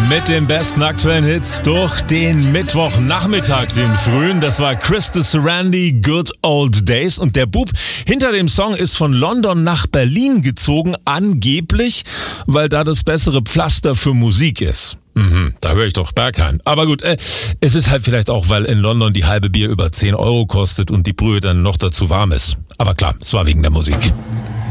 Mit den besten aktuellen Hits durch den Mittwochnachmittag, den frühen. Das war Christus Sarandi, Good Old Days. Und der Bub hinter dem Song ist von London nach Berlin gezogen, angeblich, weil da das bessere Pflaster für Musik ist. Da höre ich doch Berghain. Aber gut, es ist halt vielleicht auch, weil in London die halbe Bier über 10 € kostet und die Brühe dann noch dazu warm ist. Aber klar, es war wegen der Musik.